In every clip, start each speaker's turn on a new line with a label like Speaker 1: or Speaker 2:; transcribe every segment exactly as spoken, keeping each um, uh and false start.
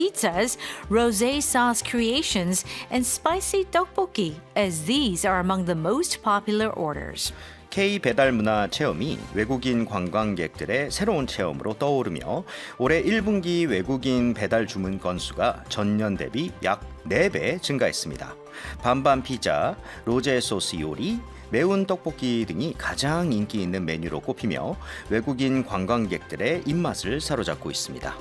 Speaker 1: pizzas, rosé sauce creations, and spicy tteokbokki, as these are among the most popular orders.
Speaker 2: K 배달 문화 체험이 외국인 관광객들의 새로운 체험으로 떠오르며 올해 일 분기 외국인 배달 주문 건수가 전년 대비 약 네 배 증가했습니다. 반반 피자, 로제 소스 요리, 매운 떡볶이 등이 가장 인기 있는 메뉴로 꼽히며 외국인 관광객들의 입맛을 사로잡고 있습니다.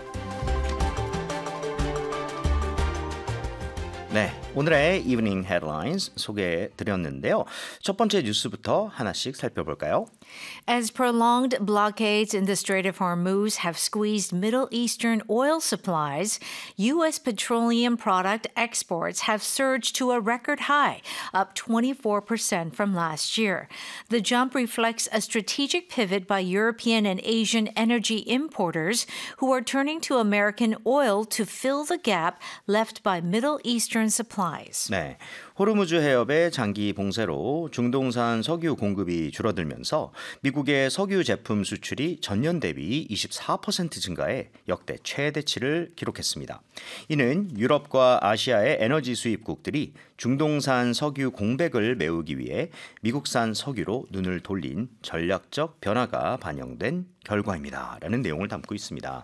Speaker 2: 네, 오늘의 Evening Headlines 소개해드렸는데요. 첫 번째 뉴스부터 하나씩 살펴볼까요?
Speaker 1: As prolonged blockades in the Strait of Hormuz have squeezed Middle Eastern oil supplies, U S petroleum product exports have surged to a record high, up twenty-four percent from last year. The jump reflects a strategic pivot by European and Asian energy importers who are turning to American oil to fill the gap left by Middle Eastern supplies.
Speaker 2: 네, 호르무즈 해협의 장기 봉쇄로 중동산 석유 공급이 줄어들면서 미국의 석유 제품 수출이 전년 대비 이십사 퍼센트 증가해 역대 최대치를 기록했습니다. 이는 유럽과 아시아의 에너지 수입국들이 중동산 석유 공백을 메우기 위해 미국산 석유로 눈을 돌린 전략적 변화가 반영된 결과입니다. 라는 내용을 담고 있습니다.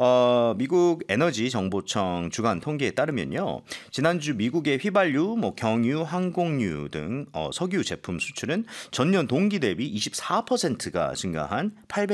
Speaker 2: 어, 미국 에너지 정보청 주간 통계에 따르면요. 지난주 미국의 휘발유, 뭐 경유, 항공유 등 어, 석유 제품 수출은 전년 동기 대비 이십사 퍼센트가 증가한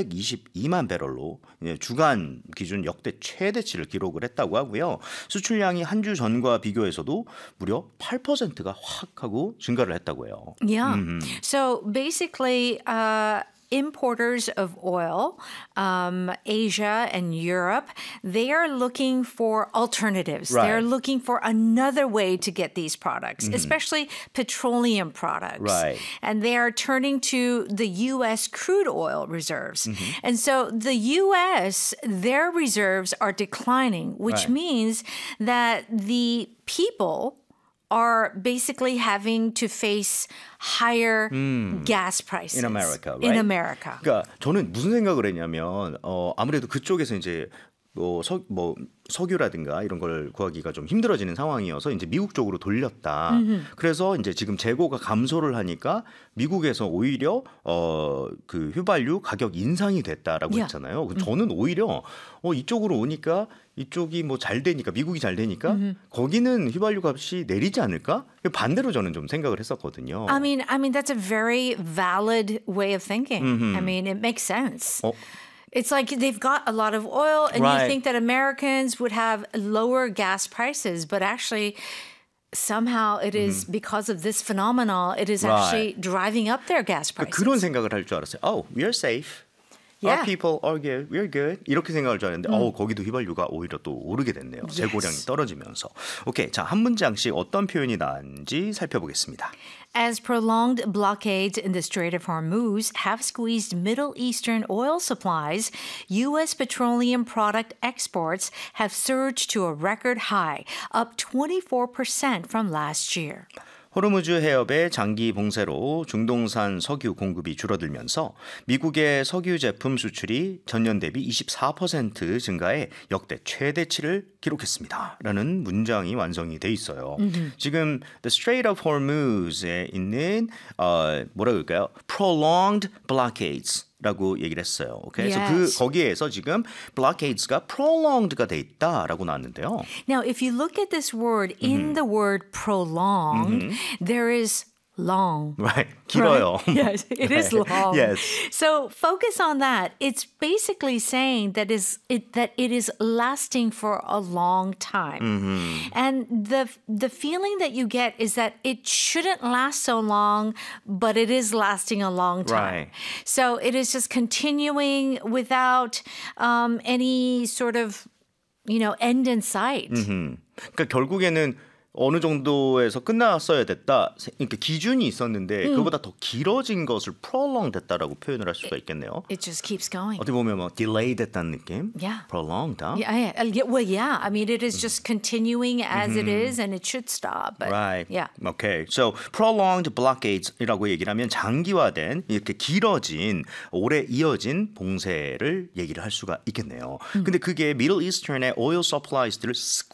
Speaker 2: 팔백이십이만 배럴로 예, 주간 기준 역대 최대치를 기록을 했다고 하고요. 수출량이 한 주 전과 비교해서도 무려 팔 퍼센트가 확 하고 증가를 했다고 해요.
Speaker 1: Yeah.
Speaker 2: Mm-hmm.
Speaker 1: So basically, uh, importers of oil, um, Asia and Europe, they are looking for alternatives.
Speaker 2: Right.
Speaker 1: They're looking for another way to get these products, mm-hmm. especially petroleum products.
Speaker 2: Right.
Speaker 1: And they are turning to the U S crude oil reserves. Mm-hmm. And so the U S, their reserves are declining, which
Speaker 2: right.
Speaker 1: means that the people are basically having to face higher mm. gas prices
Speaker 2: in America, right?
Speaker 1: In America.
Speaker 2: 그러니까 저는 무슨 생각을 했냐면 어, 아무래도 그쪽에서 이제 뭐, 석, 뭐 석유라든가 이런 걸 구하기가 좀 힘들어지는 상황이어서 이제 미국 쪽으로 돌렸다. Mm-hmm. 그래서 이제 지금 재고가 감소를 하니까 미국에서 오히려 어, 그 휘발유 가격 인상이 됐다라고 yeah. 했잖아요. Mm-hmm. 저는 오히려 어, 이쪽으로 오니까 이쪽이 뭐 잘 되니까 미국이 잘 되니까 mm-hmm. 거기는 휘발유 값이 내리지 않을까? 반대로 저는 좀 생각을 했었거든요.
Speaker 1: I mean, I mean that's a very valid way of thinking. Mm-hmm. I mean, it makes sense.
Speaker 2: 어?
Speaker 1: It's like they've got a lot of oil and
Speaker 2: right.
Speaker 1: you think that Americans would have lower gas prices, but actually somehow it is mm. because of this phenomenon, it is
Speaker 2: right.
Speaker 1: actually driving up their gas prices.
Speaker 2: 그런 생각을 할 줄 알았어요. Oh, we are safe.
Speaker 1: Yeah.
Speaker 2: Our people are good. We're good. 이렇게 생각을 줄 알았는데 음. 어, 거기도 휘발유가 오히려 또 오르게 됐네요.
Speaker 1: Yes.
Speaker 2: 재고량이 떨어지면서. 오케이, 자, 한 문장씩 어떤 표현이 나왔는지 살펴보겠습니다.
Speaker 1: As prolonged blockades in the Strait of Hormuz have squeezed Middle Eastern oil supplies, U S petroleum product exports have surged to a record high, up twenty-four percent from last year.
Speaker 2: 호르무즈 해협의 장기 봉쇄로 중동산 석유 공급이 줄어들면서 미국의 석유 제품 수출이 전년 대비 이십사 퍼센트 증가해 역대 최대치를 기록했습니다. 라는 문장이 완성이 돼 있어요. Mm-hmm. 지금 The Strait of Hormuz에 있는 어, 뭐라 그럴까요? Prolonged blockades. 라고 얘기를 했어요. Okay?
Speaker 1: Yes.
Speaker 2: 그래서 그 거기에서 지금 blockades가 prolonged가 돼 있다라고 나왔는데요.
Speaker 1: Now, if you look at this word, in mm-hmm. the word prolonged, mm-hmm. there is long.
Speaker 2: Right. 길어요.
Speaker 1: Right? Yes, it is long.
Speaker 2: Yes.
Speaker 1: So focus on that. It's basically saying that is it that it is lasting for a long time. Mm-hmm. And the the feeling that you get is that it shouldn't last so long, but it is lasting a long time.
Speaker 2: Right.
Speaker 1: So it is just continuing without um, any sort of, you know, end in sight.
Speaker 2: Mm-hmm. 그러니까 결국에는 어느 정도에서 끝났어야 됐다. 그러니까 기준이 있었는데 그거보다 더 길어진 것을 prolong 됐다라고 표현을 할 수가 있겠네요.
Speaker 1: It just keeps going.
Speaker 2: 어떻게 보면 뭐 delay 됐다는 느낌?
Speaker 1: Yeah.
Speaker 2: prolonged. Huh?
Speaker 1: Yeah, yeah, uh, yeah, well, yeah. I mean, it is just continuing as it is, and it should stop. But,
Speaker 2: Right.
Speaker 1: Yeah.
Speaker 2: Okay. So prolonged blockades이라고 얘기를 하면 장기화된 이렇게 길어진 오래 이어진 봉쇄를 얘기를 할 수가 있겠네요. 근데 그게 Middle Eastern의 oil supplies들을